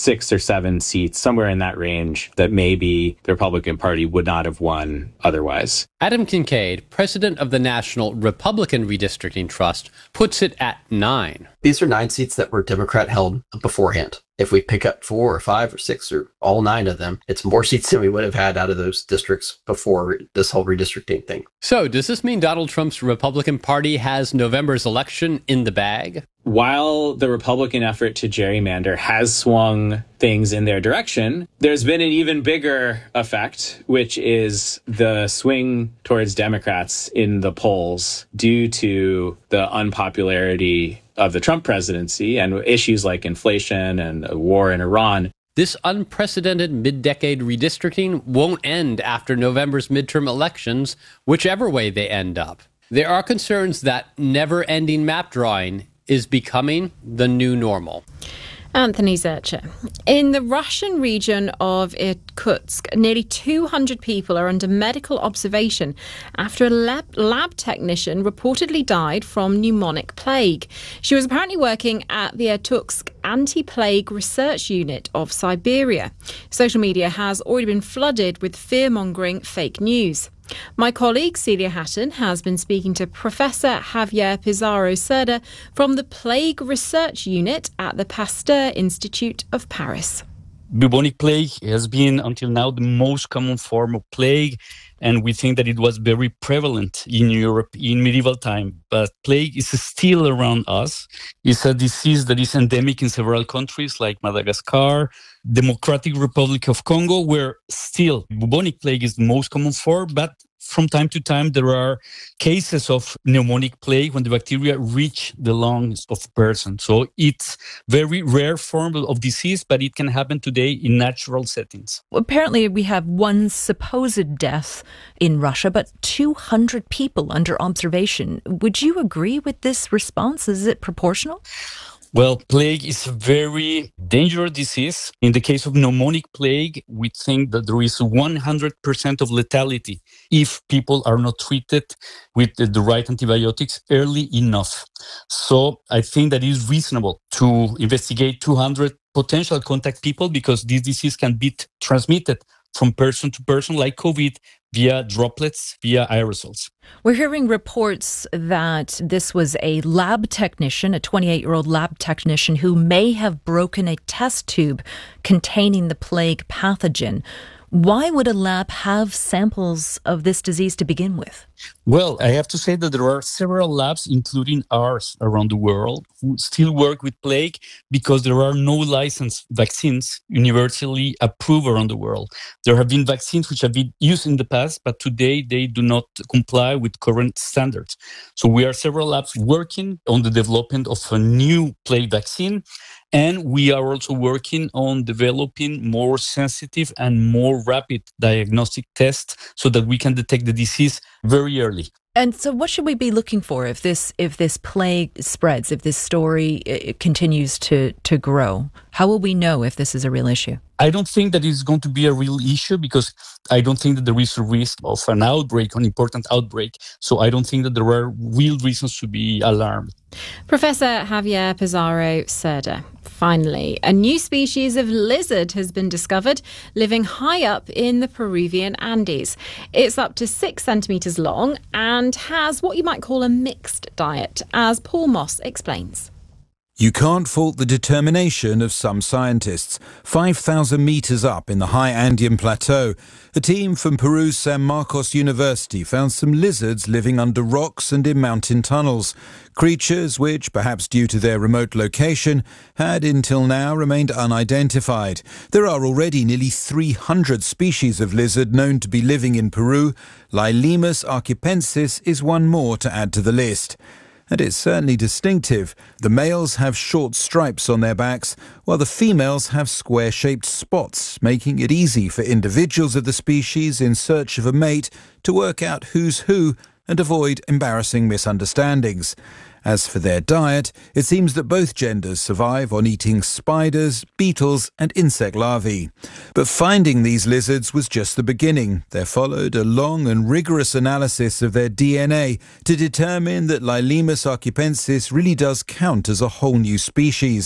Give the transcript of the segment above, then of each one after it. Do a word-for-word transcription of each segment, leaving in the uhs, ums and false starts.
six or seven seats, somewhere in that range, that maybe the Republican Party would not have won otherwise. Adam Kincaid, president of the National Republican Redistricting Trust, puts it at nine. These are nine seats that were Democrat held beforehand. If we pick up four or five or six or all nine of them, it's more seats than we would have had out of those districts before this whole redistricting thing. So does this mean Donald Trump's Republican Party has November's election in the bag? While the Republican effort to gerrymander has swung things in their direction, there's been an even bigger effect, which is the swing towards Democrats in the polls due to the unpopularity of the Trump presidency and issues like inflation and a war in Iran. This unprecedented mid-decade redistricting won't end after November's midterm elections, whichever way they end up. There are concerns that never-ending map drawing is becoming the new normal. Anthony Zurcher. In the Russian region of Irkutsk, nearly two hundred people are under medical observation after a lab, lab technician reportedly died from pneumonic plague. She was apparently working at the Irkutsk Anti-Plague Research Unit of Siberia. Social media has already been flooded with fear-mongering fake news. My colleague Celia Hatton has been speaking to Professor Javier Pizarro Cerda from the Plague Research Unit at the Pasteur Institute of Paris. Bubonic plague has been until now the most common form of plague, and we think that it was very prevalent in Europe in medieval time. But plague is still around us. It's a disease that is endemic in several countries like Madagascar, Democratic Republic of Congo, where still bubonic plague is the most common form, but from time to time, there are cases of pneumonic plague when the bacteria reach the lungs of a person. So it's very rare form of disease, but it can happen today in natural settings. Apparently, we have one supposed death in Russia, but two hundred people under observation. Would you agree with this response? Is it proportional? Well, plague is a very dangerous disease. In the case of pneumonic plague, we think that there is one hundred percent of lethality if people are not treated with the right antibiotics early enough. So I think that it is reasonable to investigate two hundred potential contact people because this disease can be t- transmitted from person to person like COVID via droplets, via aerosols. We're hearing reports that this was a lab technician, a twenty-eight-year-old lab technician who may have broken a test tube containing the plague pathogen. Why would a lab have samples of this disease to begin with? Well, I have to say that there are several labs, including ours around the world, who still work with plague because there are no licensed vaccines universally approved around the world. There have been vaccines which have been used in the past, but today they do not comply with current standards. So we are several labs working on the development of a new plague vaccine. And we are also working on developing more sensitive and more rapid diagnostic tests so that we can detect the disease very early. And so what should we be looking for if this if this plague spreads, if this story it continues to, to grow? How will we know if this is a real issue? I don't think that it's going to be a real issue because I don't think that there is a risk of an outbreak, an important outbreak. So I don't think that there are real reasons to be alarmed. Professor Javier Pizarro Cerda. Finally, a new species of lizard has been discovered living high up in the Peruvian Andes. It's up to six centimetres long and has what you might call a mixed diet, as Paul Moss explains. You can't fault the determination of some scientists. five thousand metres up in the high Andean plateau, a team from Peru's San Marcos University found some lizards living under rocks and in mountain tunnels. Creatures which, perhaps due to their remote location, had until now remained unidentified. There are already nearly three hundred species of lizard known to be living in Peru. Lilemus archipensis is one more to add to the list. And it's certainly distinctive. The males have short stripes on their backs, while the females have square-shaped spots, making it easy for individuals of the species in search of a mate to work out who's who and avoid embarrassing misunderstandings. As for their diet, it seems that both genders survive on eating spiders, beetles and insect larvae. But finding these lizards was just the beginning. There followed a long and rigorous analysis of their D N A to determine that Lilemus archipensis really does count as a whole new species.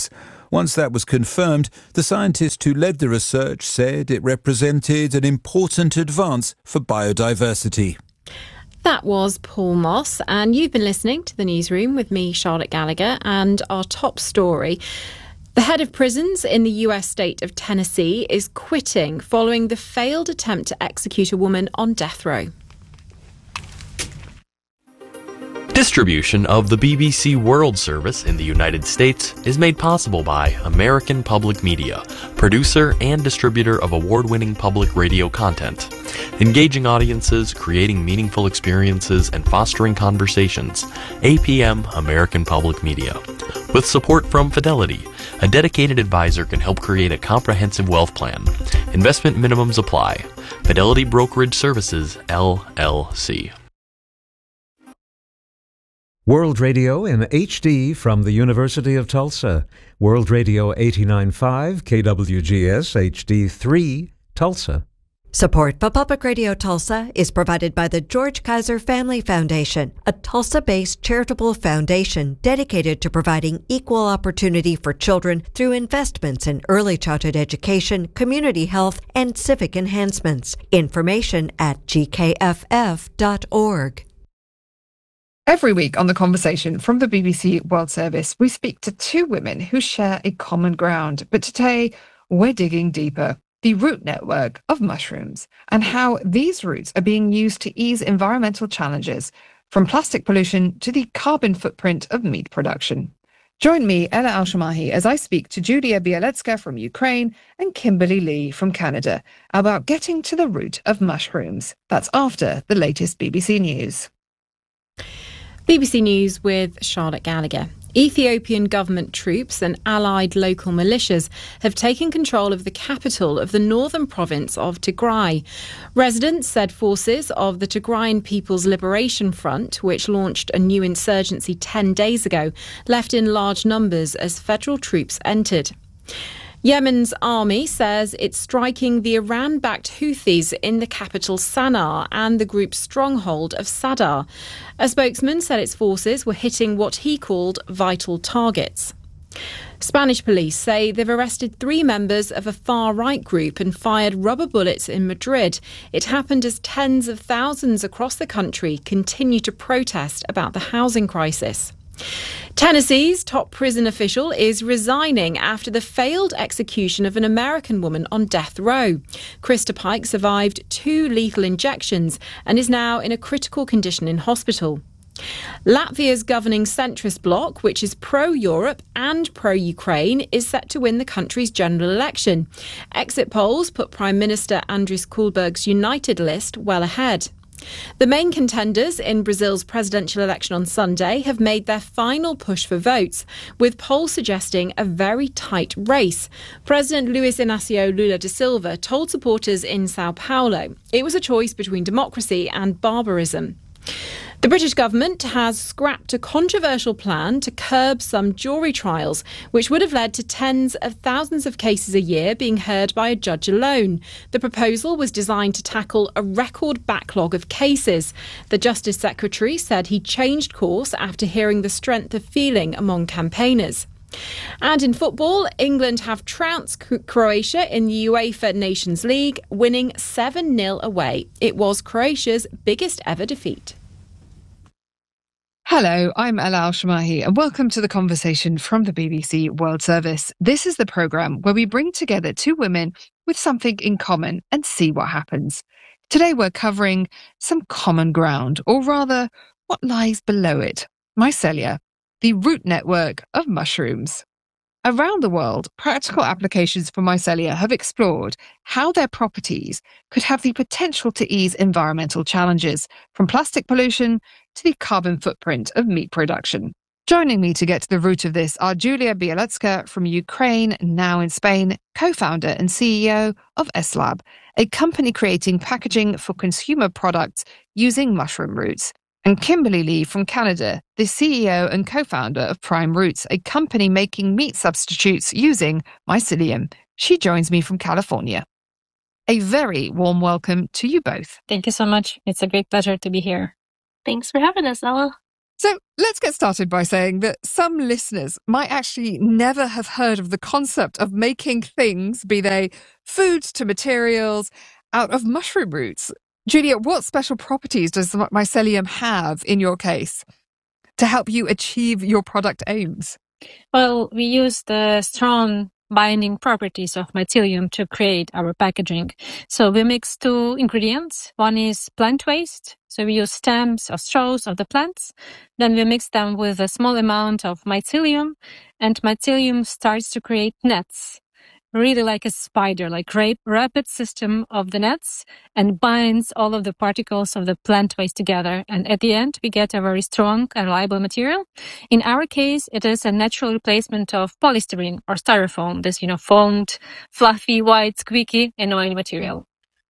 Once that was confirmed, the scientist who led the research said it represented an important advance for biodiversity. That was Paul Moss, and you've been listening to The Newsroom with me, Charlotte Gallagher, and our top story. The head of prisons in the U S state of Tennessee is quitting following the failed attempt to execute a woman on death row. Distribution of the B B C World Service in the United States is made possible by American Public Media, producer and distributor of award-winning public radio content. Engaging audiences, creating meaningful experiences, and fostering conversations. A P M American Public Media. With support from Fidelity, a dedicated advisor can help create a comprehensive wealth plan. Investment minimums apply. Fidelity Brokerage Services, L L C. World Radio in H D from the University of Tulsa. World Radio eighty-nine point five, K W G S H D three, Tulsa. Support for Public Radio Tulsa is provided by the George Kaiser Family Foundation, a Tulsa-based charitable foundation dedicated to providing equal opportunity for children through investments in early childhood education, community health, and civic enhancements. Information at g k f f dot org. Every week on The Conversation from the B B C World Service, we speak to two women who share a common ground. But today, we're digging deeper. The root network of mushrooms and how these roots are being used to ease environmental challenges, from plastic pollution to the carbon footprint of meat production. Join me, Ella Al-Shamahi, as I speak to Julia Bielecka from Ukraine and Kimberly Lee from Canada about getting to the root of mushrooms. That's after the latest B B C News. B B C News with Charlotte Gallagher. Ethiopian government troops and allied local militias have taken control of the capital of the northern province of Tigray. Residents said forces of the Tigrayan People's Liberation Front, which launched a new insurgency ten days ago, left in large numbers as federal troops entered. Yemen's army says it's striking the Iran-backed Houthis in the capital Sana'a and the group's stronghold of Sadr. A spokesman said its forces were hitting what he called vital targets. Spanish police say they've arrested three members of a far-right group and fired rubber bullets in Madrid. It happened as tens of thousands across the country continue to protest about the housing crisis. Tennessee's top prison official is resigning after the failed execution of an American woman on death row. Krista Pike survived two lethal injections and is now in a critical condition in hospital. Latvia's governing centrist bloc, which is pro-Europe and pro-Ukraine, is set to win the country's general election. Exit polls put Prime Minister Andris Kulberg's United list well ahead. The main contenders in Brazil's presidential election on Sunday have made their final push for votes, with polls suggesting a very tight race. President Luiz Inácio Lula da Silva told supporters in Sao Paulo it was a choice between democracy and barbarism. The British government has scrapped a controversial plan to curb some jury trials, which would have led to tens of thousands of cases a year being heard by a judge alone. The proposal was designed to tackle a record backlog of cases. The Justice Secretary said he changed course after hearing the strength of feeling among campaigners. And in football, England have trounced Croatia in the UEFA Nations League, winning seven nil away. It was Croatia's biggest ever defeat. Hello, I'm Ella Al-Shamahi and welcome to The Conversation from the B B C World Service. This is the programme where we bring together two women with something in common and see what happens. Today we're covering some common ground, or rather, what lies below it. Mycelia, the root network of mushrooms. Around the world, practical applications for mycelia have explored how their properties could have the potential to ease environmental challenges, from plastic pollution to the carbon footprint of meat production. Joining me to get to the root of this are Julia Bielecka from Ukraine, now in Spain, co-founder and C E O of S-Lab, a company creating packaging for consumer products using mushroom roots, and Kimberly Lee from Canada, the C E O and co-founder of Prime Roots, a company making meat substitutes using mycelium. She joins me from California. A very warm welcome to you both. Thank you so much. It's a great pleasure to be here. Thanks for having us, Ella. So let's get started by saying that some listeners might actually never have heard of the concept of making things, be they foods to materials, out of mushroom roots. Julia, what special properties does the mycelium have in your case to help you achieve your product aims? Well, we use the strong binding properties of mycelium to create our packaging. So we mix two ingredients. One is plant waste. So we use stems or straws of the plants. Then we mix them with a small amount of mycelium, and mycelium starts to create nets. Really like a spider, like a rapid system of the nets, and binds all of the particles of the plant waste together. And at the end, we get a very strong and reliable material. In our case, it is a natural replacement of polystyrene or styrofoam, this, you know, foamed, fluffy, white, squeaky, annoying material.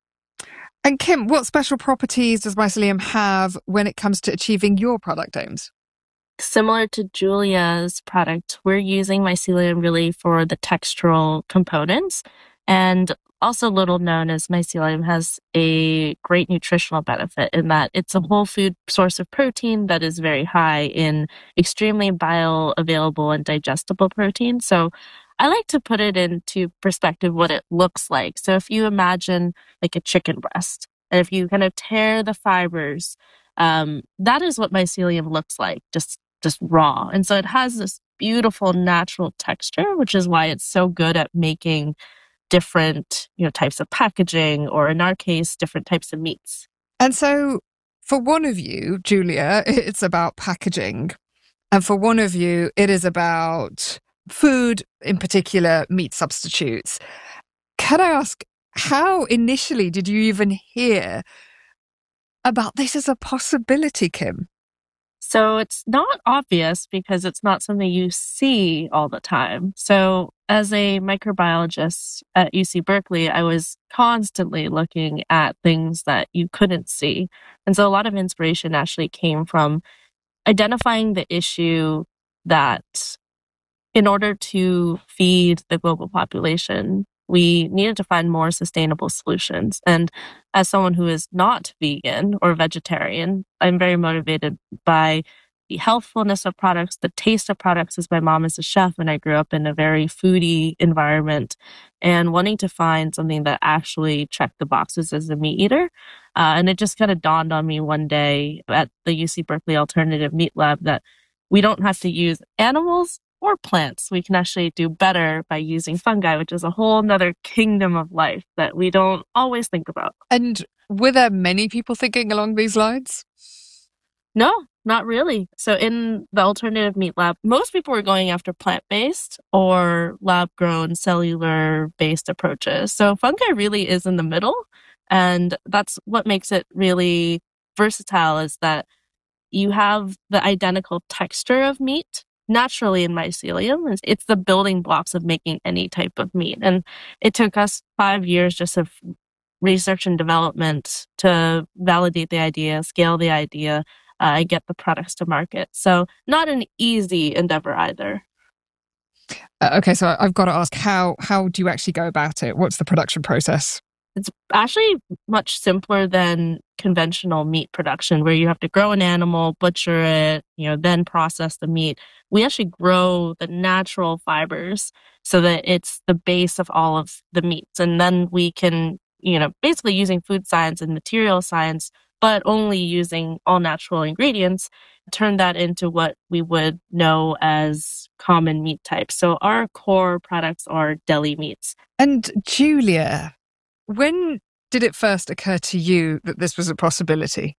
And Kim, what special properties does mycelium have when it comes to achieving your product aims? Similar to Julia's product, we're using mycelium really for the textural components. And also little known as mycelium has a great nutritional benefit in that it's a whole food source of protein that is very high in extremely bioavailable and digestible protein. So I like to put it into perspective what it looks like. So if you imagine like a chicken breast, and if you kind of tear the fibers, um, that is what mycelium looks like, just just raw. And so it has this beautiful natural texture, which is why it's so good at making different, you know, types of packaging, or in our case, different types of meats. And so for one of you, Julia, it's about packaging. And for one of you, it is about food, in particular, meat substitutes. Can I ask, how initially did you even hear about this as a possibility, Kim? So it's not obvious because it's not something you see all the time. So as a microbiologist at U C Berkeley, I was constantly looking at things that you couldn't see. And so a lot of inspiration actually came from identifying the issue that in order to feed the global population, we needed to find more sustainable solutions. And as someone who is not vegan or vegetarian, I'm very motivated by the healthfulness of products, the taste of products, as my mom is a chef and I grew up in a very foodie environment, and wanting to find something that actually checked the boxes as a meat eater. Uh, and it just kind of dawned on me one day at the U C Berkeley Alternative Meat Lab that we don't have to use animals or plants. We can actually do better by using fungi, which is a whole nother kingdom of life that we don't always think about. And were there many people thinking along these lines? No, not really. So in the Alternative Meat Lab, most people were going after plant-based or lab-grown cellular-based approaches. So fungi really is in the middle. And that's what makes it really versatile, is that you have the identical texture of meat naturally in mycelium. It's the building blocks of making any type of meat. And it took us five years just of research and development to validate the idea, scale the idea, uh, and get the products to market. So not an easy endeavor either. Uh, okay, so I've got to ask, how how do you actually go about it? What's the production process? It's actually much simpler than conventional meat production, where you have to grow an animal, butcher it, you know, then process the meat. We actually grow the natural fibers so that it's the base of all of the meats. And then we can, you know, basically using food science and material science, but only using all natural ingredients, turn that into what we would know as common meat types. So our core products are deli meats. And Julia, when did it first occur to you that this was a possibility?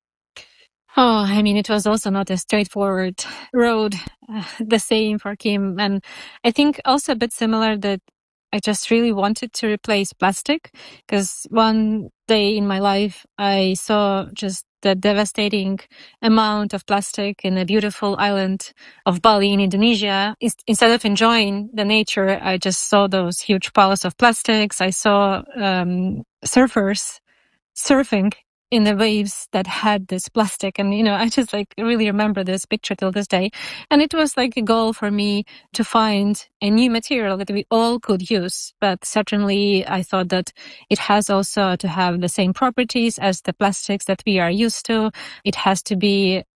Oh, I mean, it was also not a straightforward road, uh, the same for Kim. And I think also a bit similar that I just really wanted to replace plastic, because one day in my life, I saw just the devastating amount of plastic in a beautiful island of Bali in Indonesia. Instead of enjoying the nature, I just saw those huge piles of plastics. I saw um, surfers surfing in the waves that had this plastic. And, you know, I just like really remember this picture till this day. And it was like a goal for me to find a new material that we all could use. But certainly I thought that it has also to have the same properties as the plastics that we are used to. It has to be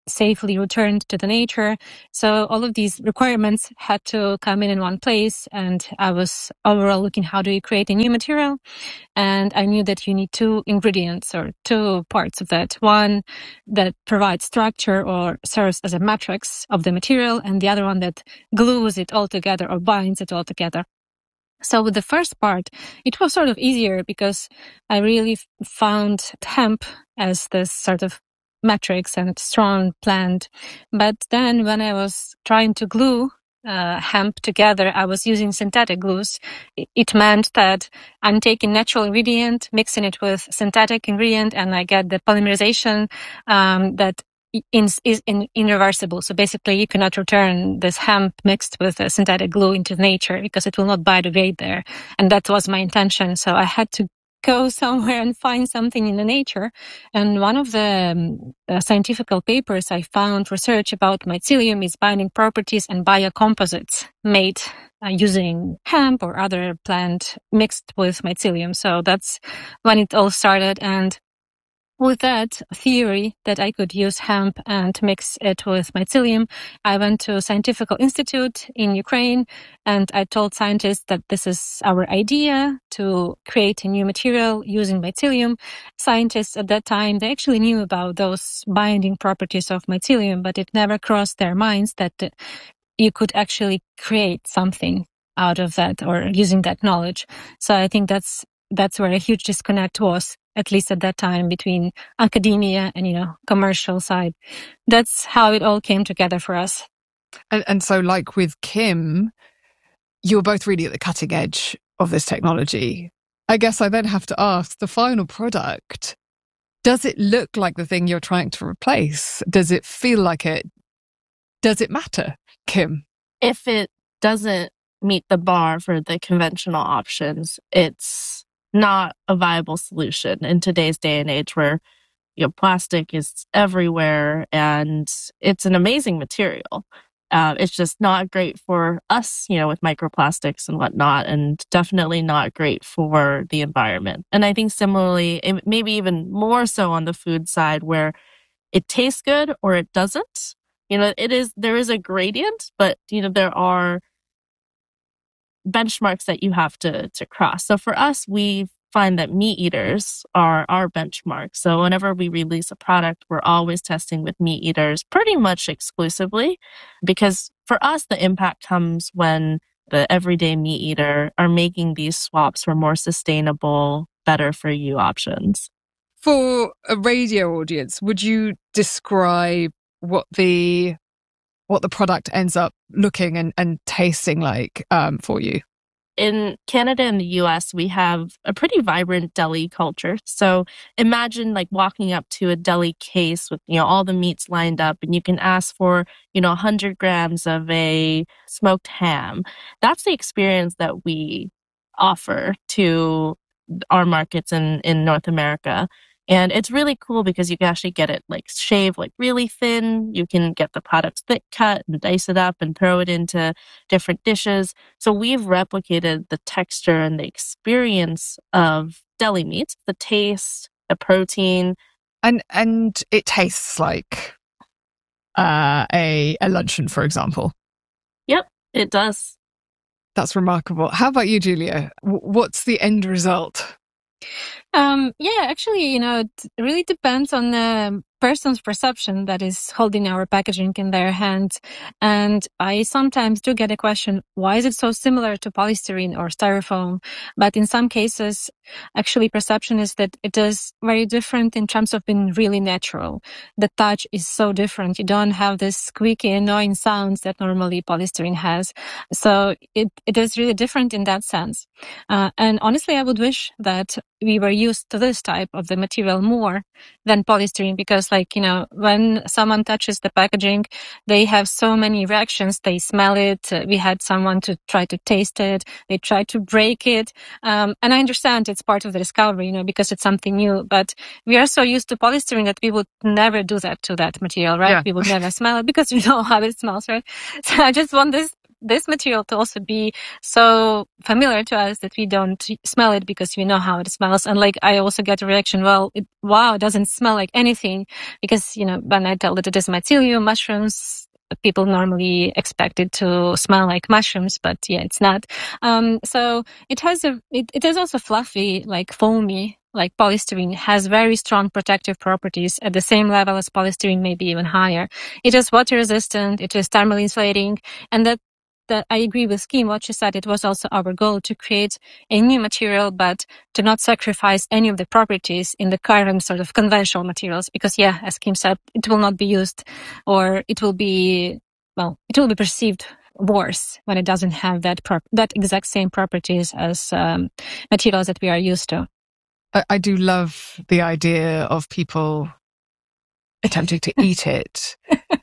safely returned to the nature. So all of these requirements had to come in in one place. And I was overall looking, how do you create a new material? And I knew that you need two ingredients or two parts of that. One that provides structure or serves as a matrix of the material, and the other one that glues it all together or binds it all together. So with the first part, it was sort of easier because I really found hemp as this sort of matrix and strong plant. But then when I was trying to glue uh, hemp together, I was using synthetic glues. It meant that I'm taking natural ingredient, mixing it with synthetic ingredient, and I get the polymerization um, that In, is in, irreversible. So basically, you cannot return this hemp mixed with a synthetic glue into nature because it will not biodegrade there. And that was my intention. So I had to go somewhere and find something in the nature. And one of the um, uh, scientific papers I found research about mycelium is binding properties and biocomposites made uh, using hemp or other plant mixed with mycelium. So that's when it all started. And with that theory that I could use hemp and mix it with mycelium, I went to a scientific institute in Ukraine, and I told scientists that this is our idea to create a new material using mycelium. Scientists at that time, they actually knew about those binding properties of mycelium, but it never crossed their minds that you could actually create something out of that or using that knowledge. So I think that's that's where a huge disconnect was, at least at that time, between academia and, you know, commercial side. That's how it all came together for us. And, and so, like with Kim, you were both really at the cutting edge of this technology. I guess I then have to ask, the final product, does it look like the thing you're trying to replace? Does it feel like it? Does it matter, Kim? If it doesn't meet the bar for the conventional options, it's not a viable solution in today's day and age where, you know, plastic is everywhere and it's an amazing material. Uh, it's just not great for us, you know, with microplastics and whatnot, and definitely not great for the environment. And I think similarly, it, maybe even more so on the food side, where it tastes good or it doesn't. You know, it is, there is a gradient, but, you know, there are benchmarks that you have to to cross. So for us, we find that meat eaters are our benchmark. So whenever we release a product, we're always testing with meat eaters pretty much exclusively, because for us, the impact comes when the everyday meat eater are making these swaps for more sustainable, better for you options. For a radio audience, would you describe what the what the product ends up looking and, and tasting like um, for you? In Canada and the U S, we have a pretty vibrant deli culture. So imagine like walking up to a deli case with, you know, all the meats lined up, and you can ask for, you know, one hundred grams of a smoked ham. That's the experience that we offer to our markets in, in North America. And it's really cool because you can actually get it like shaved like really thin. You can get the products thick cut and dice it up and throw it into different dishes. So we've replicated the texture and the experience of deli meats, the taste, the protein. And and it tastes like uh, a, a luncheon, for example. Yep, it does. That's remarkable. How about you, Julia? W- what's the end result? Um, yeah, actually, you know, it really depends on the person's perception that is holding our packaging in their hands. And I sometimes do get a question, why is it so similar to polystyrene or styrofoam? But in some cases, actually, perception is that it is very different in terms of being really natural. The touch is so different. You don't have this squeaky, annoying sounds that normally polystyrene has. So it, it is really different in that sense. Uh, and honestly, I would wish that we were used to this type of the material more than polystyrene, because like, you know, when someone touches the packaging, they have so many reactions. They smell it. Uh, we had someone to try to taste it. They try to break it. Um, and I understand it's part of the discovery, you know, because it's something new, but we are so used to polystyrene that we would never do that to that material, right? Yeah. We would never smell it because we know how it smells, right? So I just want this this material to also be so familiar to us that we don't smell it because we know how it smells. And like, I also get a reaction, well, it, wow, it doesn't smell like anything, because, you know, when I tell that it is mycelium, mushrooms, people normally expect it to smell like mushrooms, but yeah, it's not. Um, so it has a, it, it is also fluffy, like foamy, like polystyrene, has very strong protective properties at the same level as polystyrene, maybe even higher. It is water resistant, it is thermally insulating, and that, that I agree with Kim, what she said, it was also our goal to create a new material, but to not sacrifice any of the properties in the current sort of conventional materials, because yeah, as Kim said, it will not be used, or it will be, well, it will be perceived worse when it doesn't have that prop- that exact same properties as um, materials that we are used to. I do love the idea of people attempting to eat it.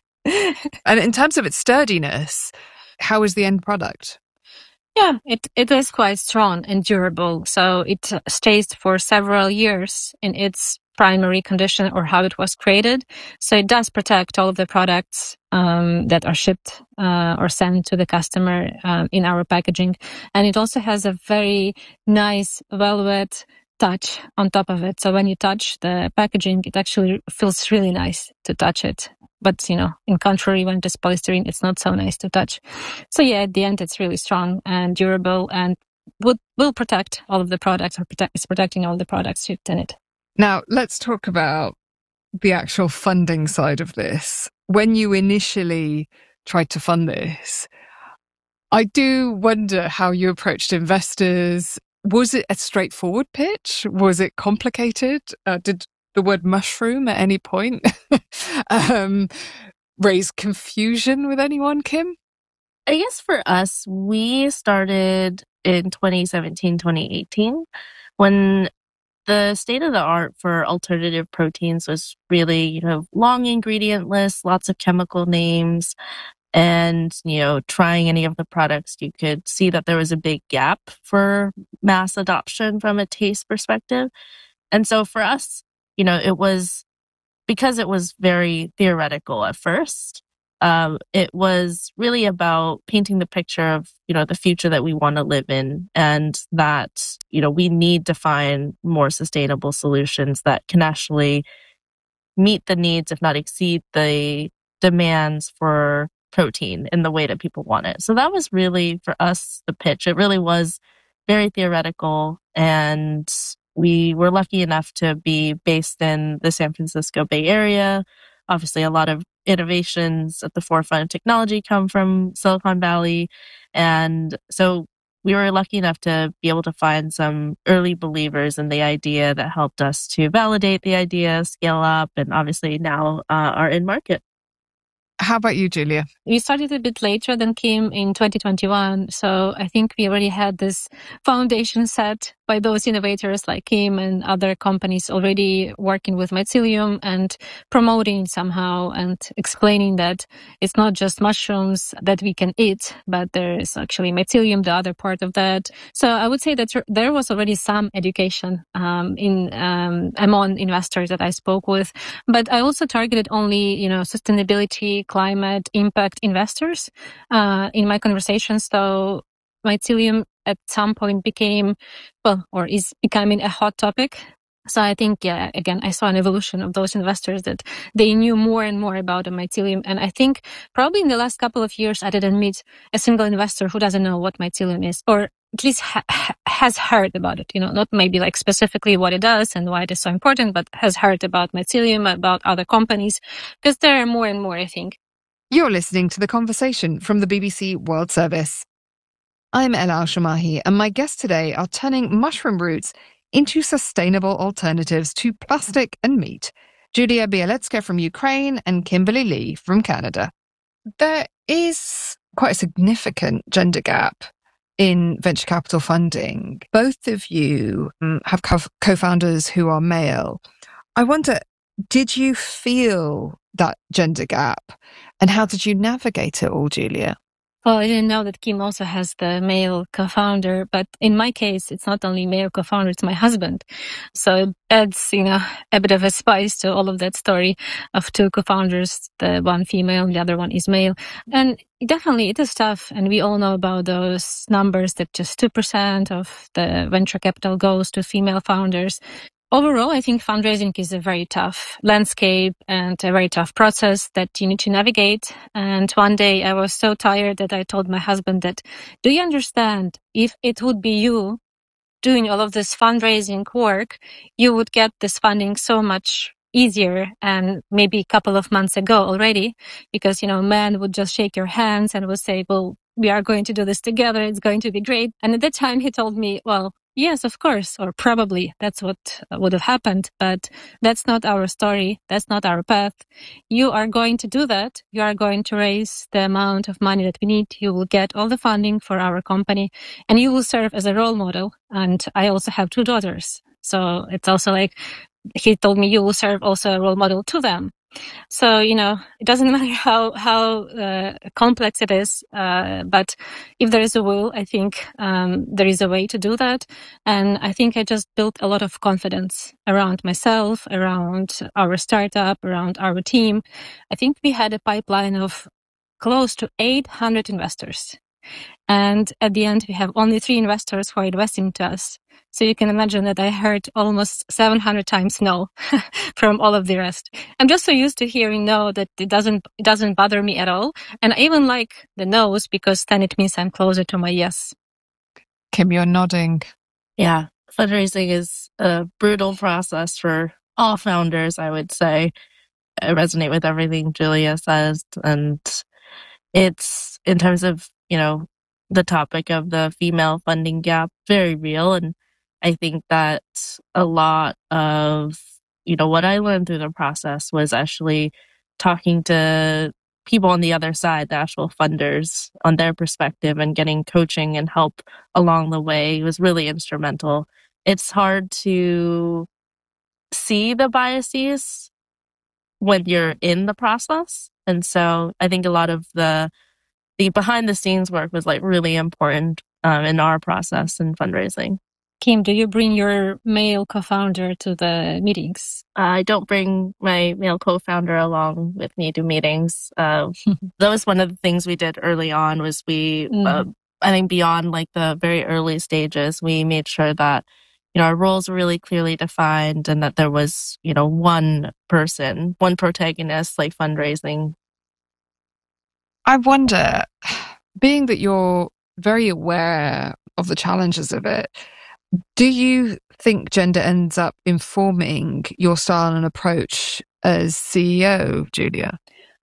And in terms of its sturdiness, how is the end product? Yeah, it, it is quite strong and durable. So it stays for several years in its primary condition or how it was created. So it does protect all of the products um, that are shipped uh, or sent to the customer uh, in our packaging. And it also has a very nice velvet touch on top of it. So when you touch the packaging, it actually feels really nice to touch it. But, you know, in contrary, when it is polystyrene, it's not so nice to touch. So yeah, at the end, it's really strong and durable and would, will protect all of the products, or protect, it's protecting all the products shipped in it. Now, let's talk about the actual funding side of this. When you initially tried to fund this, I do wonder how you approached investors. Was it a straightforward pitch? Was it complicated? Uh, did the word mushroom at any point um, raise confusion with anyone, Kim? I guess for us, we started in twenty seventeen, twenty eighteen, when the state of the art for alternative proteins was really, you know, long ingredient lists, lots of chemical names. And, you know, trying any of the products, you could see that there was a big gap for mass adoption from a taste perspective. And so for us, you know, it was, because it was very theoretical at first, um, it was really about painting the picture of, you know, the future that we want to live in, and that, you know, we need to find more sustainable solutions that can actually meet the needs, if not exceed the demands for protein in the way that people want it. So that was really, for us, the pitch. It really was very theoretical, and we were lucky enough to be based in the San Francisco Bay Area. Obviously, a lot of innovations at the forefront of technology come from Silicon Valley. And so we were lucky enough to be able to find some early believers in the idea that helped us to validate the idea, scale up, and obviously now uh, are in market. How about you, Julia? We started a bit later than Kim in twenty twenty-one. So I think we already had this foundation set by those innovators like Kim and other companies already working with mycelium and promoting somehow and explaining that it's not just mushrooms that we can eat, but there is actually mycelium, the other part of that. So I would say that there was already some education um, in um, among investors that I spoke with. But I also targeted only, you know, sustainability, climate impact investors uh, in my conversations. So mycelium at some point became, well, or is becoming a hot topic. So I think, yeah, again, I saw an evolution of those investors that they knew more and more about the mycelium. And I think probably in the last couple of years, I didn't meet a single investor who doesn't know what mycelium is, or at least ha- ha- has heard about it, you know, not maybe like specifically what it does and why it is so important, but has heard about mycelium, about other companies, because there are more and more, I think. You're listening to The Conversation from the B B C World Service. I'm Ella Al-Shamahi, and my guests today are turning mushroom roots into sustainable alternatives to plastic and meat. Julia Bielecka from Ukraine and Kimberly Lee from Canada. There is quite a significant gender gap in venture capital funding. Both of you um, have co- co-founders who are male. I wonder, did you feel that gender gap, and how did you navigate it all, Julia? Well, I didn't know that Kim also has the male co-founder, but in my case, it's not only male co-founder, it's my husband. So it adds, you know, a bit of a spice to all of that story of two co-founders, the one female, the other one is male. And definitely it is tough. And we all know about those numbers that just two percent of the venture capital goes to female founders. Overall, I think fundraising is a very tough landscape and a very tough process that you need to navigate. And one day I was so tired that I told my husband that, do you understand, if it would be you doing all of this fundraising work, you would get this funding so much easier and maybe a couple of months ago already, because, you know, men would just shake your hands and would say, well, we are going to do this together. It's going to be great. And at that time he told me, well, yes, of course, or probably that's what would have happened, but that's not our story. That's not our path. You are going to do that. You are going to raise the amount of money that we need. You will get all the funding for our company and you will serve as a role model. And I also have two daughters. So it's also like, he told me you will serve also a role model to them. So, you know, it doesn't matter how, how uh, complex it is, uh, but if there is a will, I think um, there is a way to do that. And I think I just built a lot of confidence around myself, around our startup, around our team. I think we had a pipeline of close to eight hundred investors. And at the end, we have only three investors who are investing to us. So you can imagine that I heard almost seven hundred times no from all of the rest. I'm just so used to hearing no that it doesn't it doesn't bother me at all. And I even like the no's because then it means I'm closer to my yes. Kim, you're nodding. Yeah, fundraising is a brutal process for all founders, I would say. I resonate with everything Julia says. And it's, in terms of, you know, the topic of the female funding gap, very real. And I think that a lot of, you know, what I learned through the process was actually talking to people on the other side, the actual funders, on their perspective, and getting coaching and help along the way was really instrumental. It's hard to see the biases when you're in the process. And so I think a lot of the the behind the scenes work was like really important um, in our process in fundraising. Kim, do you bring your male co-founder to the meetings? I don't bring my male co-founder along with me to meetings. Uh, that was one of the things we did early on was we, mm. uh, I think beyond like the very early stages, we made sure that, you know, our roles were really clearly defined and that there was, you know, one person, one protagonist, like fundraising. I wonder, being that you're very aware of the challenges of it, do you think gender ends up informing your style and approach as C E O, Julia?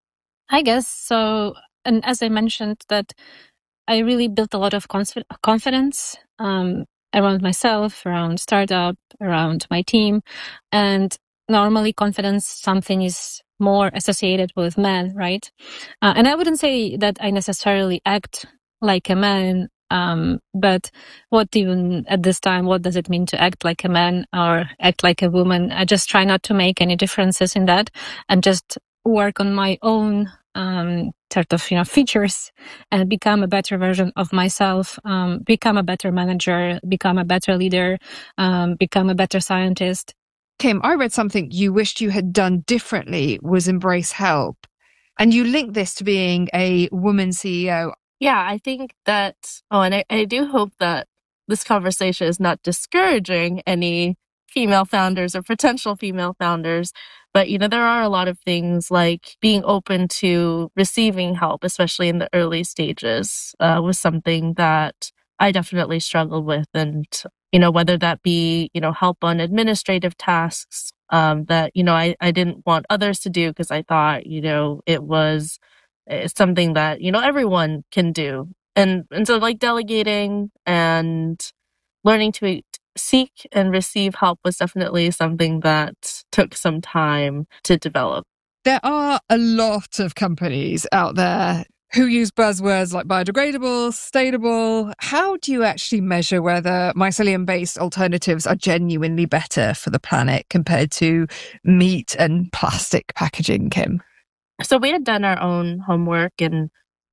I guess so. And as I mentioned, that I really built a lot of conf- confidence um, around myself, around startup, around my team. And normally confidence, something is more associated with men, right? Uh, and I wouldn't say that I necessarily act like a man. Um, but what even at this time, what does it mean to act like a man or act like a woman? I just try not to make any differences in that and just work on my own, um, sort of, you know, features and become a better version of myself, um, become a better manager, become a better leader, um, become a better scientist. Kim, I read something you wished you had done differently was embrace help. And you link this to being a woman C E O. Yeah, I think that, oh, and I, I do hope that this conversation is not discouraging any female founders or potential female founders. But, you know, there are a lot of things like being open to receiving help, especially in the early stages, uh, was something that I definitely struggled with. And, you know, whether that be, you know, help on administrative tasks um, that, you know, I, I didn't want others to do because I thought, you know, it was it's something that, you know, everyone can do. And and so like delegating and learning to seek and receive help was definitely something that took some time to develop. There are a lot of companies out there who use buzzwords like biodegradable, sustainable. How do you actually measure whether mycelium-based alternatives are genuinely better for the planet compared to meat and plastic packaging, Kim? So we had done our own homework and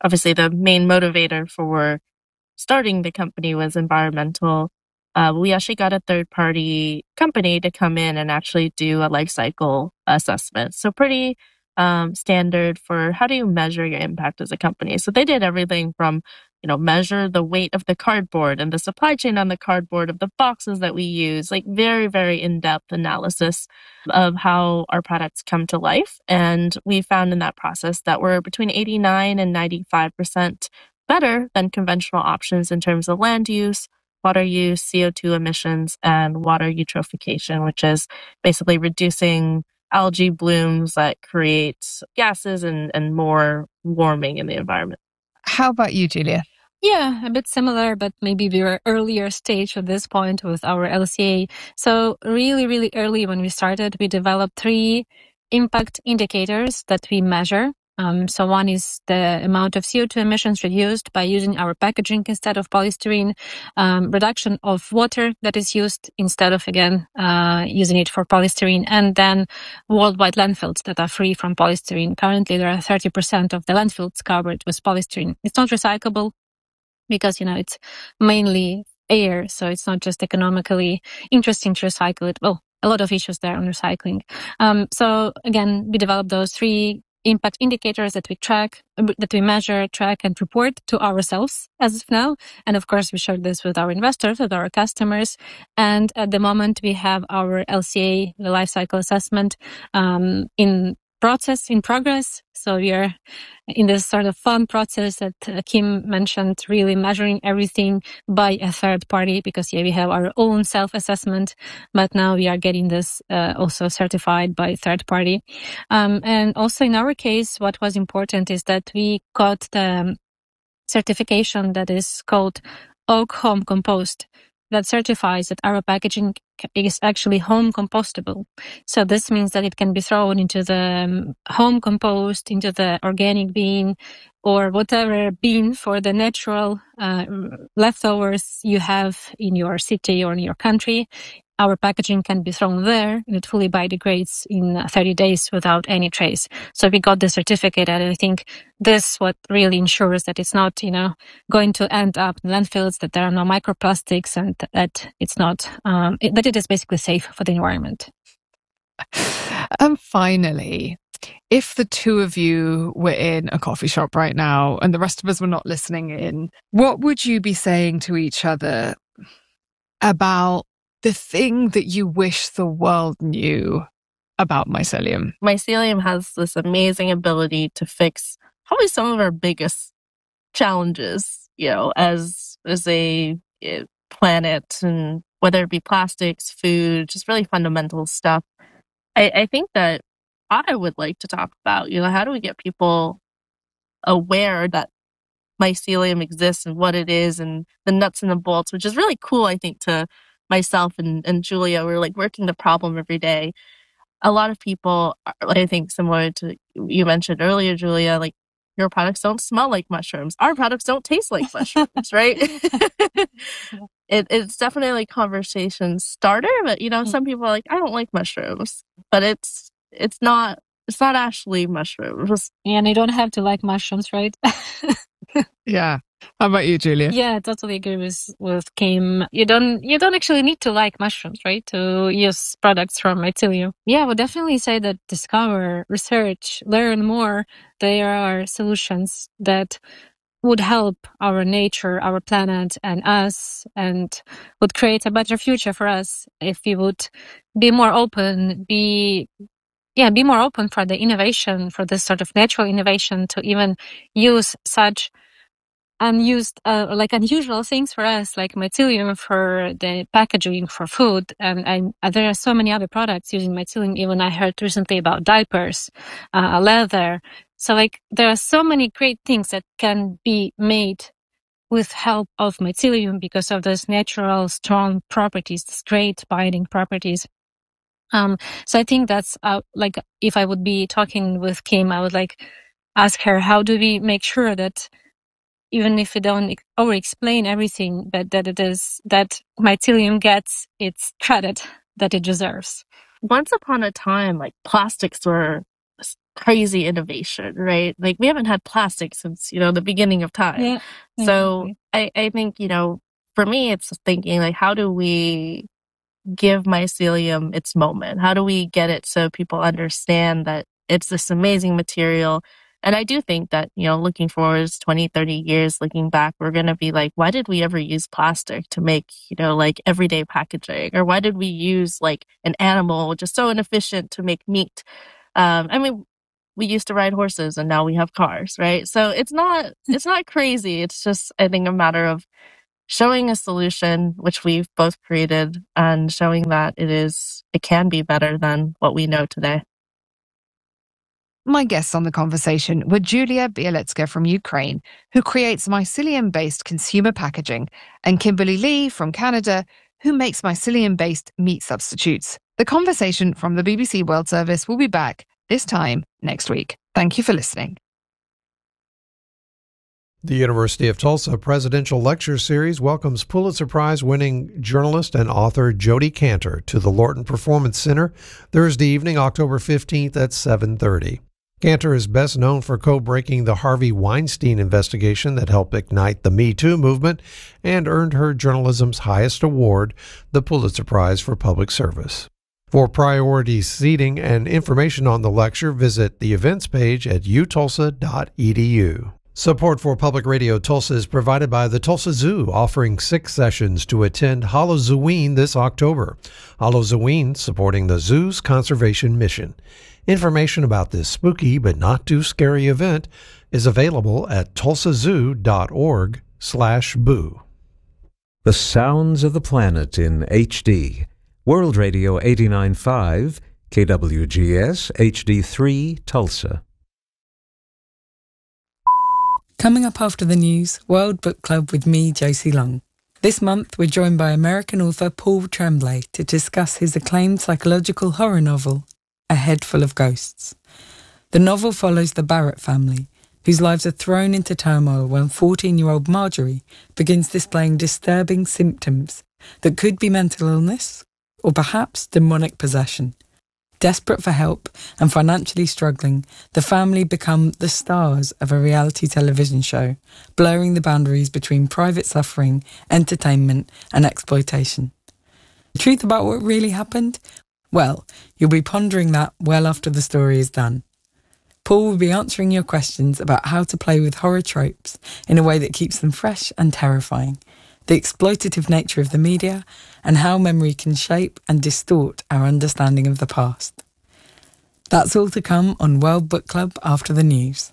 obviously the main motivator for starting the company was environmental. Uh, we actually got a third-party company to come in and actually do a life cycle assessment. So pretty um, standard for how do you measure your impact as a company. So they did everything from, you know, measure the weight of the cardboard and the supply chain on the cardboard of the boxes that we use, like very, very in-depth analysis of how our products come to life. And we found in that process that we're between eighty-nine and ninety-five percent better than conventional options in terms of land use, water use, C O two emissions, and water eutrophication, which is basically reducing algae blooms that create gases and, and more warming in the environment. How about you, Julia? Yeah, a bit similar, but maybe we're earlier stage at this point with our L C A. So really, really early when we started, we developed three impact indicators that we measure. Um, so one is the amount of C O two emissions reduced by using our packaging instead of polystyrene, um, reduction of water that is used instead of, again, uh, using it for polystyrene, and then worldwide landfills that are free from polystyrene. Currently, there are thirty percent of the landfills covered with polystyrene. It's not recyclable because, you know, it's mainly air, so it's not just economically interesting to recycle it. Well, a lot of issues there on recycling. Um, so again, we developed those three impact indicators that we track, that we measure, track, and report to ourselves as of now. And of course, we share this with our investors, with our customers. And at the moment, we have our L C A, the life cycle assessment, um, in process, in progress. So we are in this sort of fun process that uh, Kim mentioned, really measuring everything by a third party, because yeah, we have our own self-assessment, but now we are getting this uh, also certified by third party. Um, and also in our case, what was important is that we got the certification that is called Oak Home Compost, that certifies that our packaging is actually home compostable. So this means that it can be thrown into the um, home compost, into the organic bin, or whatever bin for the natural uh, leftovers you have in your city or in your country. Our packaging can be thrown there and it fully biodegrades in thirty days without any trace. So we got the certificate, and I think this what really ensures that it's not, you know, going to end up in landfills, that there are no microplastics, and that it's not, um, it, that it is basically safe for the environment. And finally, if the two of you were in a coffee shop right now and the rest of us were not listening in, what would you be saying to each other about the thing that you wish the world knew about mycelium? Mycelium has this amazing ability to fix probably some of our biggest challenges, you know, as as a uh, planet, and whether it be plastics, food, just really fundamental stuff. I, I think that I would like to talk about, you know, how do we get people aware that mycelium exists and what it is and the nuts and the bolts, which is really cool, I think, to myself and, and Julia. We're like working the problem every day. A lot of people, are, I think, similar to you mentioned earlier, Julia, like your products don't smell like mushrooms. Our products don't taste like mushrooms, right? it, it's definitely a conversation starter, but you know, some people are like, I don't like mushrooms, but it's it's not it's not actually mushrooms. Yeah, and you don't have to like mushrooms, right? Yeah. How about you, Julia? Yeah, totally agree with with Kim. You don't you don't actually need to like mushrooms, right, to use products from mycelium. Yeah, I would definitely say that discover, research, learn more. There are solutions that would help our nature, our planet, and us, and would create a better future for us if we would be more open, be yeah, be more open for the innovation, for this sort of natural innovation, to even use such unused, uh, like unusual things for us, like mycelium for the packaging for food. And, and uh, there are so many other products using mycelium. Even I heard recently about diapers, uh, leather. So like there are so many great things that can be made with help of mycelium because of those natural strong properties, these great binding properties. Um, so I think that's uh, like if I would be talking with Kim, I would like ask her, how do we make sure that even if we don't over explain everything, but that it is that mycelium gets its credit that it deserves. Once upon a time, like plastics were crazy innovation, right? Like we haven't had plastic since, you know, the beginning of time. Yeah, so exactly. I, I think, you know, for me, it's thinking like, how do we give mycelium its moment? How do we get it so people understand that it's this amazing material? And I do think that, you know, looking forward twenty, thirty years, looking back, we're going to be like, why did we ever use plastic to make, you know, like everyday packaging? Or why did we use like an animal just so inefficient to make meat? Um, I mean, we used to ride horses and now we have cars, right? So it's not, it's not crazy. It's just, I think, a matter of showing a solution, which we've both created, and showing that it is, it can be better than what we know today. My guests on the conversation were Julia Bielecka from Ukraine, who creates mycelium-based consumer packaging, and Kimberly Lee from Canada, who makes mycelium-based meat substitutes. The conversation from the B B C World Service will be back this time next week. Thank you for listening. The University of Tulsa Presidential Lecture Series welcomes Pulitzer Prize-winning journalist and author Jodi Kantor to the Lorton Performance Center Thursday evening, October fifteenth at seven thirty. Kantor is best known for co-breaking the Harvey Weinstein investigation that helped ignite the Me Too movement and earned her journalism's highest award, the Pulitzer Prize for Public Service. For priority seating and information on the lecture, visit the events page at u tulsa dot e d u. Support for Public Radio Tulsa is provided by the Tulsa Zoo, offering six sessions to attend Halloween this October. Halloween supporting the zoo's conservation mission. Information about this spooky but not too scary event is available at tulsa zoo dot org slash boo. The sounds of the planet in H D. World Radio eighty-nine point five, K W G S H D three, Tulsa. Coming up after the news, World Book Club with me, Josie Long. This month, we're joined by American author Paul Tremblay to discuss his acclaimed psychological horror novel, A Head Full of Ghosts. The novel follows the Barrett family, whose lives are thrown into turmoil when fourteen-year-old Marjorie begins displaying disturbing symptoms that could be mental illness or perhaps demonic possession. Desperate for help and financially struggling, the family become the stars of a reality television show, blurring the boundaries between private suffering, entertainment, and exploitation. The truth about what really happened? Well, you'll be pondering that well after the story is done. Paul will be answering your questions about how to play with horror tropes in a way that keeps them fresh and terrifying, the exploitative nature of the media, and how memory can shape and distort our understanding of the past. That's all to come on World Book Club after the news.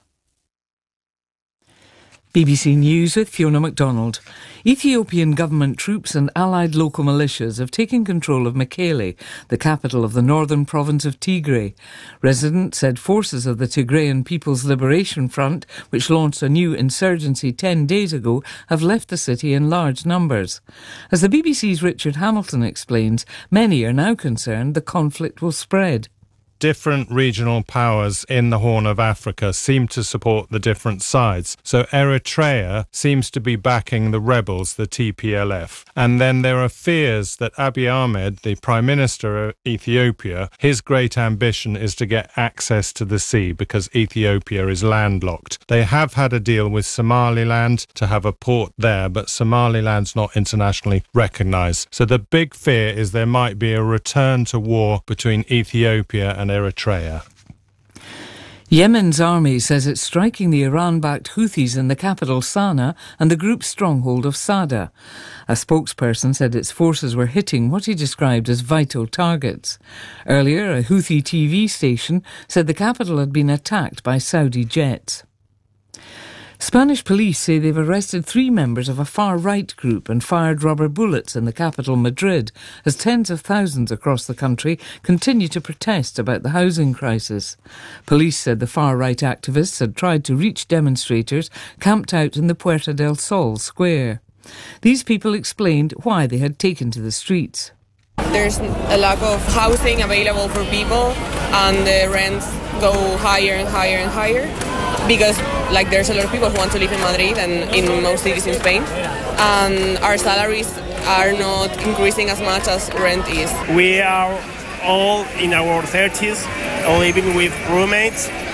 B B C News with Fiona MacDonald. Ethiopian government troops and allied local militias have taken control of Mekele, the capital of the northern province of Tigray. Residents said forces of the Tigrayan People's Liberation Front, which launched a new insurgency ten days ago, have left the city in large numbers. As the B B C's Richard Hamilton explains, many are now concerned the conflict will spread. Different regional powers in the Horn of Africa seem to support the different sides. So Eritrea seems to be backing the rebels, the T P L F. And then there are fears that Abiy Ahmed, the Prime Minister of Ethiopia, his great ambition is to get access to the sea because Ethiopia is landlocked. They have had a deal with Somaliland to have a port there, but Somaliland's not internationally recognized. So the big fear is there might be a return to war between Ethiopia and Eritrea. Yemen's army says it's striking the Iran-backed Houthis in the capital Sana'a and the group's stronghold of Sada. A spokesperson said its forces were hitting what he described as vital targets. Earlier, a Houthi T V station said the capital had been attacked by Saudi jets. Spanish police say they've arrested three members of a far-right group and fired rubber bullets in the capital, Madrid, as tens of thousands across the country continue to protest about the housing crisis. Police said the far-right activists had tried to reach demonstrators camped out in the Puerta del Sol square. These people explained why they had taken to the streets. There's a lack of housing available for people and the rents go higher and higher and higher because like there's a lot of people who want to live in Madrid and in most cities in Spain, and our salaries are not increasing as much as rent is. We are all in our thirties, living with roommates,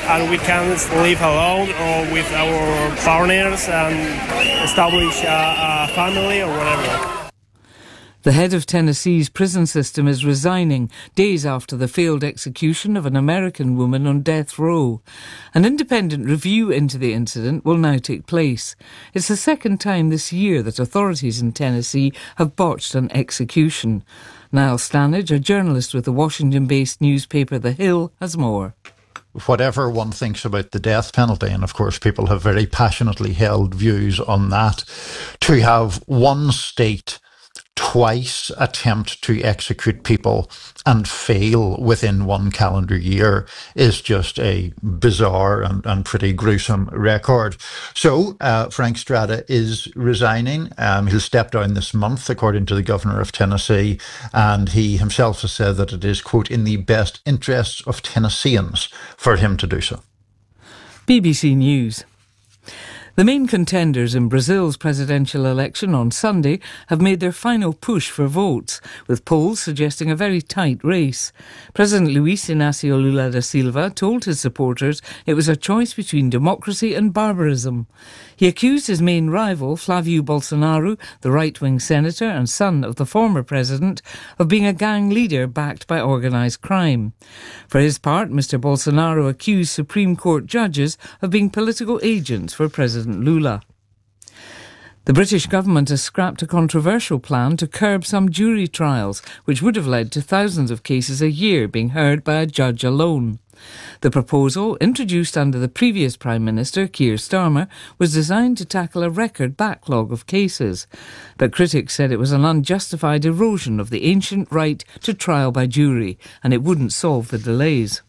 and we can live alone or with our partners and establish a, a family or whatever. The head of Tennessee's prison system is resigning days after the failed execution of an American woman on death row. An independent review into the incident will now take place. It's the second time this year that authorities in Tennessee have botched an execution. Niall Stanage, a journalist with the Washington-based newspaper The Hill, has more. Whatever one thinks about the death penalty, and of course people have very passionately held views on that, to have one state twice attempt to execute people and fail within one calendar year is just a bizarre and, and pretty gruesome record. So uh, Frank Strada is resigning. Um, he'll step down this month, according to the governor of Tennessee, and he himself has said that it is, quote, in the best interests of Tennesseans for him to do so. B B C News. The main contenders in Brazil's presidential election on Sunday have made their final push for votes, with polls suggesting a very tight race. President Luiz Inácio Lula da Silva told his supporters it was a choice between democracy and barbarism. He accused his main rival, Flávio Bolsonaro, the right-wing senator and son of the former president, of being a gang leader backed by organised crime. For his part, Mister Bolsonaro accused Supreme Court judges of being political agents for President Lula. The British government has scrapped a controversial plan to curb some jury trials, which would have led to thousands of cases a year being heard by a judge alone. The proposal, introduced under the previous Prime Minister, Keir Starmer, was designed to tackle a record backlog of cases. But critics said it was an unjustified erosion of the ancient right to trial by jury, and it wouldn't solve the delays.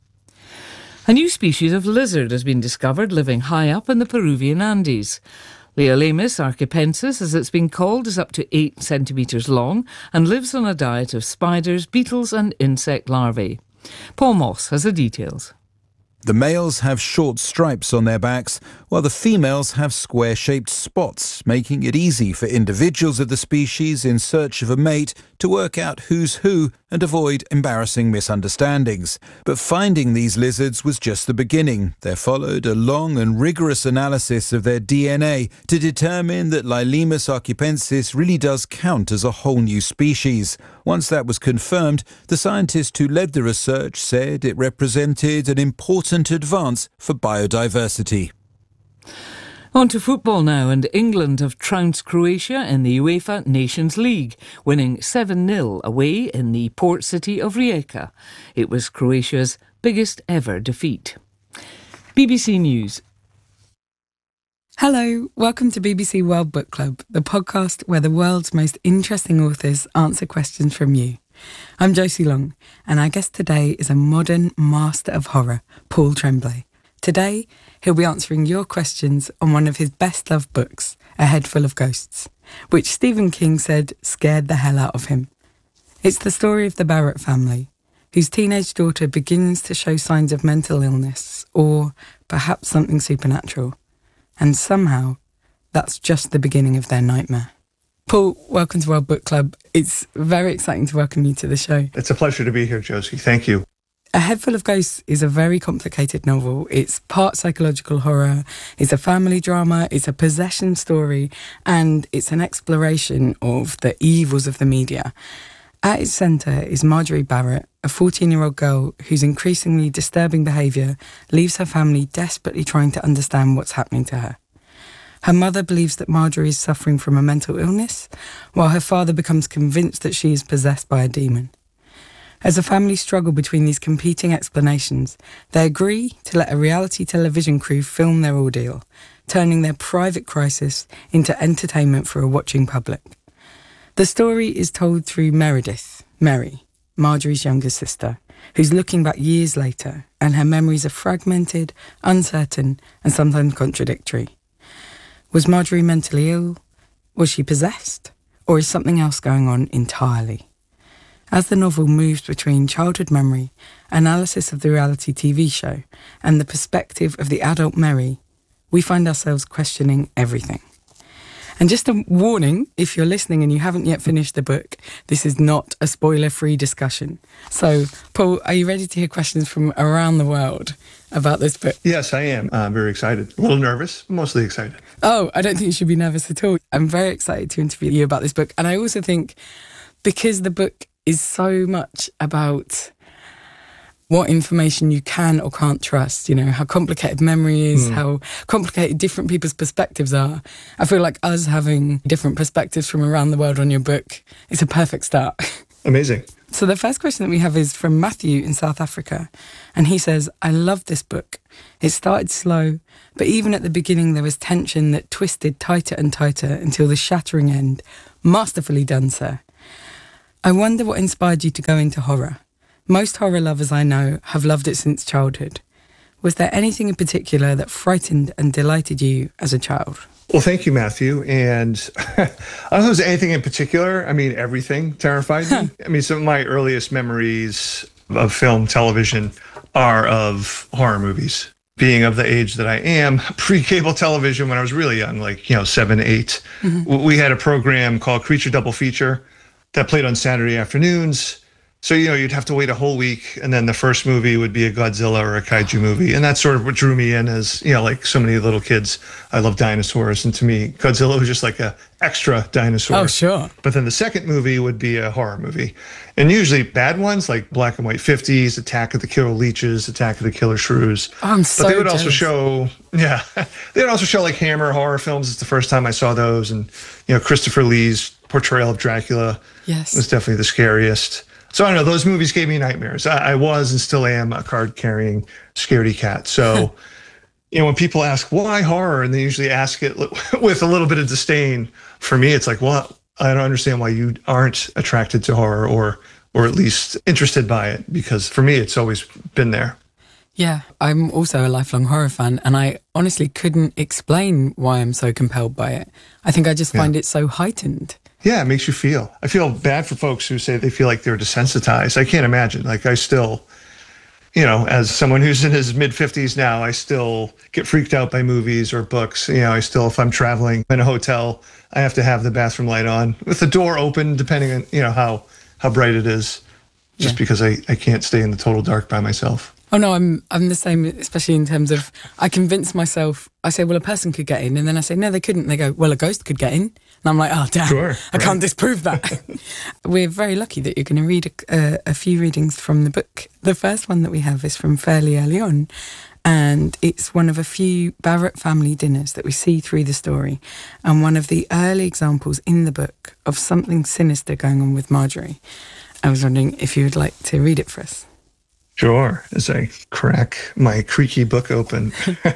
A new species of lizard has been discovered living high up in the Peruvian Andes. Leolemus archipensis, as it's been called, is up to eight centimetres long and lives on a diet of spiders, beetles and insect larvae. Paul Moss has the details. The males have short stripes on their backs, while the females have square-shaped spots, making it easy for individuals of the species in search of a mate to work out who's who and avoid embarrassing misunderstandings. But finding these lizards was just the beginning. There followed a long and rigorous analysis of their D N A to determine that Leolemus archipensis really does count as a whole new species. Once that was confirmed, the scientist who led the research said it represented an important advance for biodiversity. On to football now, and England have trounced Croatia in the UEFA Nations League, winning seven nil away in the port city of Rijeka. It was Croatia's biggest ever defeat. B B C News. Hello, welcome to B B C World Book Club, the podcast where the world's most interesting authors answer questions from you. I'm Josie Long, and our guest today is a modern master of horror, Paul Tremblay. Today, he'll be answering your questions on one of his best-loved books, A Head Full of Ghosts, which Stephen King said scared the hell out of him. It's the story of the Barrett family, whose teenage daughter begins to show signs of mental illness, or perhaps something supernatural. And somehow, that's just the beginning of their nightmare. Paul, welcome to World Book Club. It's very exciting to welcome you to the show. It's a pleasure to be here, Josie. Thank you. A Head Full of Ghosts is a very complicated novel. It's part psychological horror, it's a family drama, it's a possession story, and it's an exploration of the evils of the media. At its centre is Marjorie Barrett, a fourteen-year-old girl whose increasingly disturbing behaviour leaves her family desperately trying to understand what's happening to her. Her mother believes that Marjorie is suffering from a mental illness, while her father becomes convinced that she is possessed by a demon. As the family struggle between these competing explanations, they agree to let a reality television crew film their ordeal, turning their private crisis into entertainment for a watching public. The story is told through Meredith, Mary, Marjorie's younger sister, who's looking back years later, and her memories are fragmented, uncertain, and sometimes contradictory. Was Marjorie mentally ill? Was she possessed? Or is something else going on entirely? As the novel moves between childhood memory, analysis of the reality T V show, and the perspective of the adult Mary, we find ourselves questioning everything. And just a warning, if you're listening and you haven't yet finished the book, this is not a spoiler-free discussion. So, Paul, are you ready to hear questions from around the world about this book? Yes, I am. I'm very excited. A little nervous, mostly excited. Oh, I don't think you should be nervous at all. I'm very excited to interview you about this book. And I also think because the book is so much about what information you can or can't trust, you know, how complicated memory is, mm. how complicated different people's perspectives are. I feel like us having different perspectives from around the world on your book is a perfect start. Amazing. So the first question that we have is from Matthew in South Africa. And he says, I love this book. It started slow, but even at the beginning there was tension that twisted tighter and tighter until the shattering end. Masterfully done, sir. I wonder what inspired you to go into horror. Most horror lovers I know have loved it since childhood. Was there anything in particular that frightened and delighted you as a child? Well, thank you, Matthew. And I don't know if there's anything in particular. I mean, everything terrified me. I mean, some of my earliest memories of film, television are of horror movies. Being of the age that I am, pre-cable television when I was really young, like, you know, seven, eight, mm-hmm. we had a program called Creature Double Feature that played on Saturday afternoons. So, you know, you'd have to wait a whole week, and then the first movie would be a Godzilla or a kaiju movie. And that's sort of what drew me in as, you know, like so many little kids, I love dinosaurs. And to me, Godzilla was just like a extra dinosaur. Oh, sure. But then the second movie would be a horror movie. And usually bad ones like Black and White fifties, Attack of the Killer Leeches, Attack of the Killer Shrews. Oh, I'm so But they would jealous. also show, yeah, they would also show like Hammer horror films. It's the first time I saw those. And, you know, Christopher Lee's portrayal of Dracula yes. was definitely the scariest. So I don't know, those movies gave me nightmares. I, I was and still am a card-carrying scaredy cat. So, you know, when people ask, why horror? And they usually ask it with a little bit of disdain. For me, it's like, well, I don't understand why you aren't attracted to horror or or at least interested by it. Because for me, it's always been there. Yeah, I'm also a lifelong horror fan, and I honestly couldn't explain why I'm so compelled by it. I think I just find yeah. it so heightened. Yeah, it makes you feel. I feel bad for folks who say they feel like they're desensitized. I can't imagine. Like I still, you know, as someone who's in his mid fifties now, I still get freaked out by movies or books. You know, I still, if I'm traveling in a hotel, I have to have the bathroom light on with the door open, depending on, you know, how, how bright it is, just yeah. because I, I can't stay in the total dark by myself. Oh no, I'm I'm the same, especially in terms of, I convince myself, I say, well, a person could get in, and then I say, no, they couldn't. They go, well, a ghost could get in. And I'm like, oh, damn, sure, I right. can't disprove that. We're very lucky that you're going to read a, a, a few readings from the book. The first one that we have is from fairly early on, and it's one of a few Barrett family dinners that we see through the story, and one of the early examples in the book of something sinister going on with Marjorie. I was wondering if you would like to read it for us. Sure, as I crack my creaky book open.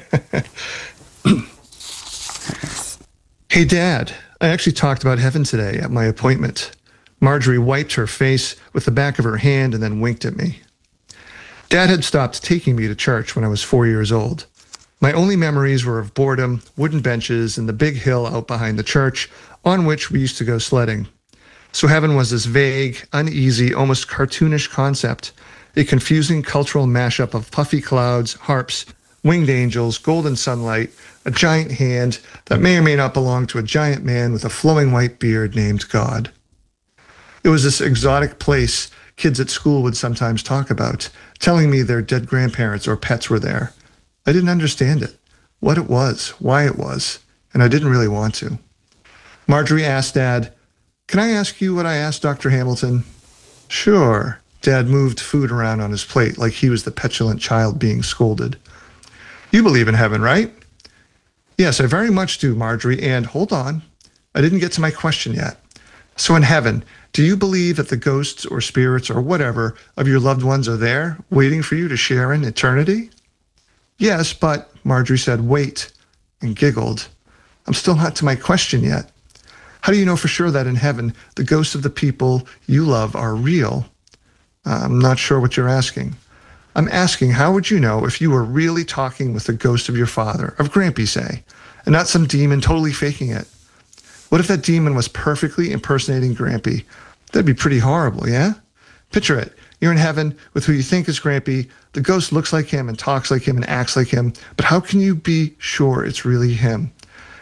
Hey, Dad, I actually talked about heaven today at my appointment. Marjorie wiped her face with the back of her hand and then winked at me. Dad had stopped taking me to church when I was four years old. My only memories were of boredom, wooden benches, and the big hill out behind the church on which we used to go sledding. So heaven was this vague, uneasy, almost cartoonish concept, a confusing cultural mashup of puffy clouds, harps, winged angels, golden sunlight, a giant hand that may or may not belong to a giant man with a flowing white beard named God. It was this exotic place kids at school would sometimes talk about, telling me their dead grandparents or pets were there. I didn't understand it, what it was, why it was, and I didn't really want to. Marjorie asked Dad, "Can I ask you what I asked Doctor Hamilton?" "Sure." Dad moved food around on his plate like he was the petulant child being scolded. "You believe in heaven, right?" "Yes, I very much do, Marjorie, and hold on. I didn't get to my question yet. So in heaven, do you believe that the ghosts or spirits or whatever of your loved ones are there, waiting for you to share in eternity?" "Yes, but," Marjorie said, "wait," and giggled. "I'm still not to my question yet. How do you know for sure that in heaven, the ghosts of the people you love are real?" "I'm not sure what you're asking." "I'm asking, how would you know if you were really talking with the ghost of your father, of Grampy, say, and not some demon totally faking it? What if that demon was perfectly impersonating Grampy? That'd be pretty horrible, yeah? Picture it. You're in heaven with who you think is Grampy. The ghost looks like him and talks like him and acts like him, but how can you be sure it's really him?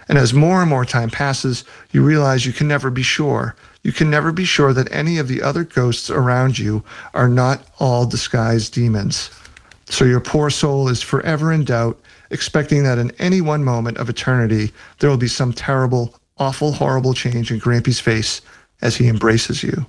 And as more and more time passes, you realize you can never be sure. You can never be sure that any of the other ghosts around you are not all disguised demons. So your poor soul is forever in doubt, expecting that in any one moment of eternity, there will be some terrible, awful, horrible change in Grampy's face as he embraces you.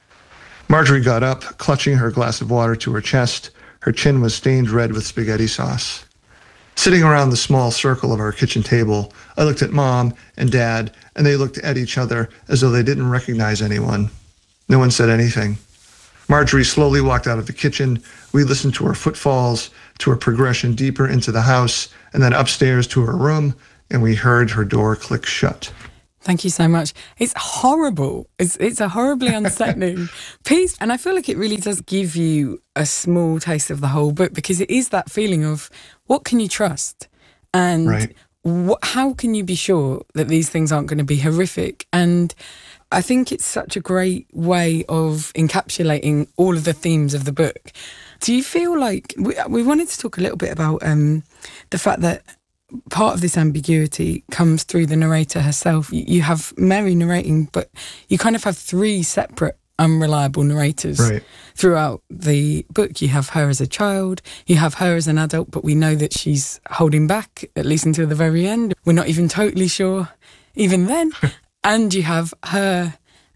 Marjorie got up, clutching her glass of water to her chest. Her chin was stained red with spaghetti sauce. Sitting around the small circle of our kitchen table, I looked at Mom and Dad, and they looked at each other as though they didn't recognize anyone. No one said anything. Marjorie slowly walked out of the kitchen. We listened to her footfalls, to her progression deeper into the house, and then upstairs to her room, and we heard her door click shut. Thank you so much. It's horrible. It's it's a horribly unsettling piece. And I feel like it really does give you a small taste of the whole book, because it is that feeling of what can you trust? And right. wh- how can you be sure that these things aren't going to be horrific? And I think it's such a great way of encapsulating all of the themes of the book. Do you feel like... We, we wanted to talk a little bit about um, the fact that part of this ambiguity comes through the narrator herself. You have Mary narrating, but you kind of have three separate unreliable narrators right. throughout the book. You have her as a child, you have her as an adult, but we know that she's holding back, at least until the very end. We're not even totally sure even then. And you have her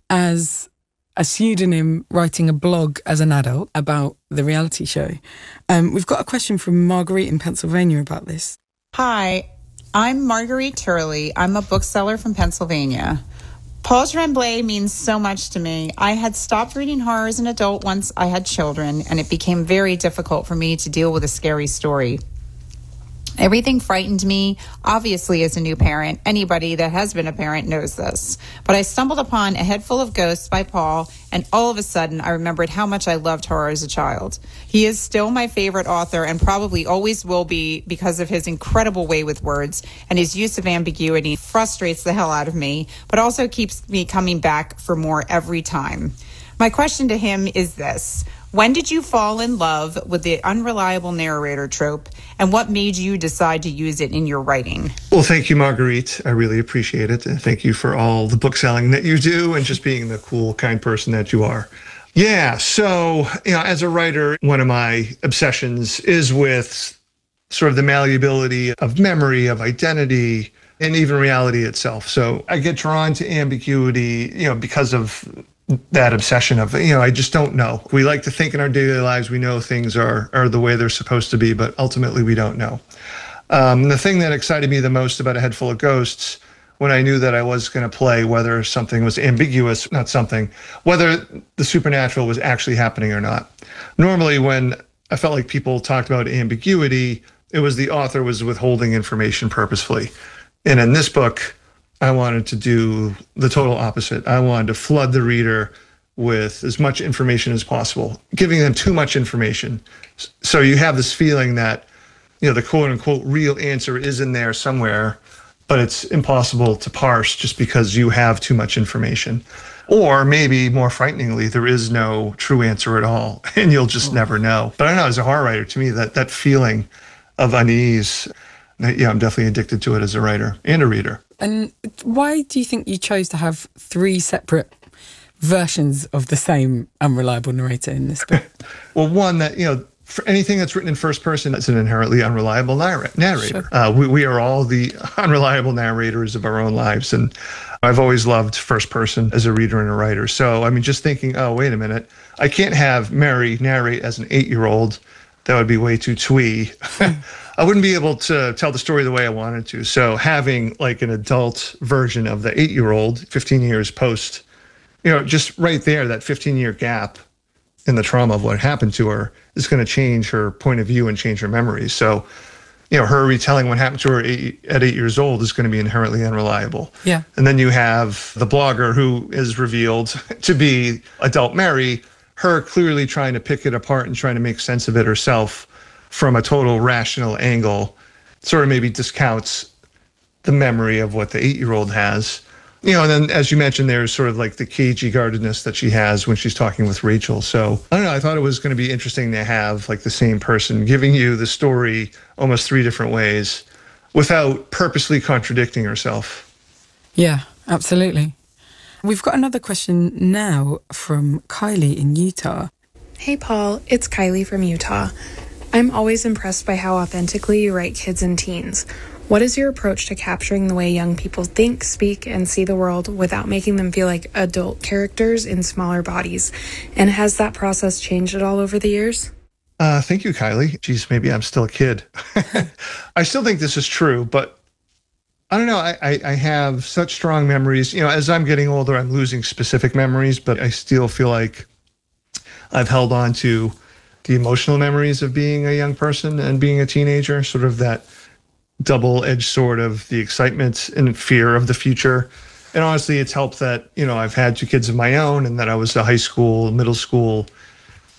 as a pseudonym writing a blog as an adult about the reality show. Um, we've got a question from Marguerite in Pennsylvania about this. Hi, I'm Marguerite Turley. I'm a bookseller from Pennsylvania. Paul Tremblay means so much to me. I had stopped reading horror as an adult once I had children, and it became very difficult for me to deal with a scary story. Everything frightened me, obviously, as a new parent. Anybody that has been a parent knows this. But I stumbled upon A Head Full of Ghosts by Paul, and all of a sudden I remembered how much I loved horror as a child. He is still my favorite author and probably always will be because of his incredible way with words, and his use of ambiguity frustrates the hell out of me, but also keeps me coming back for more every time. My question to him is this. When did you fall in love with the unreliable narrator trope, and what made you decide to use it in your writing? Well, thank you, Marguerite. I really appreciate it. And thank you for all the book selling that you do and just being the cool, kind person that you are. Yeah, so, you know, as a writer, one of my obsessions is with sort of the malleability of memory, of identity, and even reality itself. So I get drawn to ambiguity, you know, because of that obsession of, you know, I just don't know. We like to think in our daily lives we know things are are the way they're supposed to be, but ultimately we don't know. Um, the thing that excited me the most about A Head Full of Ghosts, when I knew that I was going to play whether something was ambiguous, not something, whether the supernatural was actually happening or not. Normally, when I felt like people talked about ambiguity, it was the author was withholding information purposefully. And in this book, I wanted to do the total opposite. I wanted to flood the reader with as much information as possible, giving them too much information. So you have this feeling that, you know, the quote unquote real answer is in there somewhere, but it's impossible to parse just because you have too much information. Or maybe more frighteningly, there is no true answer at all, and you'll just never know. But I don't know, as a horror writer, to me, that, that feeling of unease, yeah, I'm definitely addicted to it as a writer and a reader. And why do you think you chose to have three separate versions of the same unreliable narrator in this book? Well, one, that, you know, for anything that's written in first person, it's an inherently unreliable narr- narrator. Sure. Uh, we, we are all the unreliable narrators of our own lives. And I've always loved first person as a reader and a writer. So, I mean, just thinking, oh, wait a minute, I can't have Mary narrate as an eight-year-old. That would be way too twee. I wouldn't be able to tell the story the way I wanted to. So having like an adult version of the eight-year-old fifteen years post, you know, just right there, that fifteen-year gap in the trauma of what happened to her is going to change her point of view and change her memories. So, you know, her retelling what happened to her eight, at eight years old is going to be inherently unreliable. Yeah. And then you have the blogger who is revealed to be adult Mary, her clearly trying to pick it apart and trying to make sense of it herself from a total rational angle, sort of maybe discounts the memory of what the eight-year-old has. You know, and then as you mentioned, there's sort of like the cagey guardedness that she has when she's talking with Rachel. So I don't know, I thought it was going to be interesting to have like the same person giving you the story almost three different ways. without purposely contradicting herself. Yeah, absolutely. We've got another question now from Kylie in Utah. Hey, Paul. It's Kylie from Utah. I'm always impressed by how authentically you write kids and teens. What is your approach to capturing the way young people think, speak, and see the world without making them feel like adult characters in smaller bodies? And has that process changed at all over the years? Uh, thank you, Kylie. Geez, maybe I'm still a kid. I still think this is true, but I don't know. I, I, I have such strong memories. You know, as I'm getting older, I'm losing specific memories, but I still feel like I've held on to the emotional memories of being a young person and being a teenager, sort of that double-edged sword of the excitement and fear of the future. And honestly, it's helped that, you know, I've had two kids of my own and that I was a high school, middle school